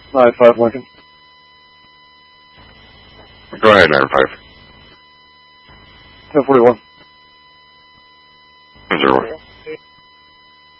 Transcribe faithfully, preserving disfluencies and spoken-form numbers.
nine five Lincoln. Go ahead, nine five. ten forty-one. Zero.